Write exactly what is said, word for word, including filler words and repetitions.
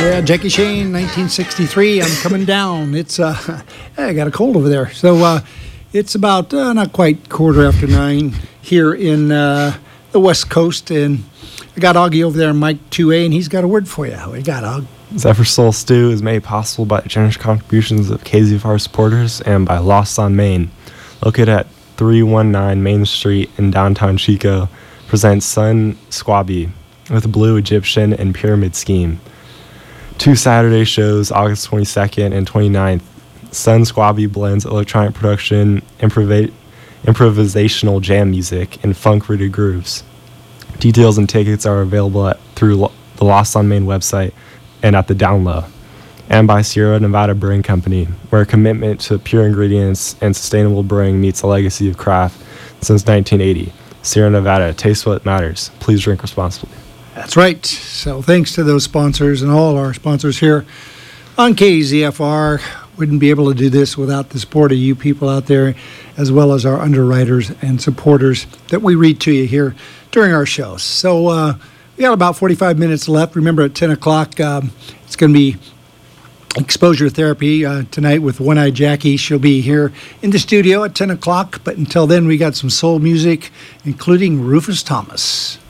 Yeah, Jackie Shane, nineteen sixty-three, I'm Coming Down. It's, uh, I got a cold over there. So uh, it's about, uh, not quite quarter after nine here in uh, the West Coast. And I got Augie over there, Mike two A, and he's got a word for you. We got Aug. Zephyr Soul Stew is made possible by the generous contributions of K Z F R supporters and by Lost on Main. Located at three one nine Main Street in downtown Chico, presents Sun Squabi with a Blue Egyptian and Pyramid Scheme. Two Saturday shows, August twenty-second and twenty-ninth. Sun Squabi blends electronic production, improv- improvisational jam music, and funk-rooted grooves. Details and tickets are available at, through lo- the Lost on Main website and at the Down Low. And by Sierra Nevada Brewing Company, where a commitment to pure ingredients and sustainable brewing meets a legacy of craft since nineteen eighty. Sierra Nevada, taste what matters. Please drink responsibly. That's right. So thanks to those sponsors and all our sponsors here on K Z F R. Wouldn't be able to do this without the support of you people out there, as well as our underwriters and supporters that we read to you here during our shows. So uh, we got about forty-five minutes left. Remember, at ten o'clock, um, it's going to be exposure therapy uh, tonight with One-Eyed Jackie. She'll be here in the studio at ten o'clock. But until then, we got some soul music, including Rufus Thomas.